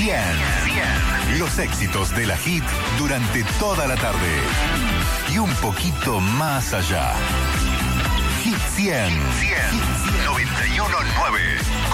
100. Los éxitos de la hit durante toda la tarde. Y un poquito más allá. Hit 100. Hit 100. 91.9.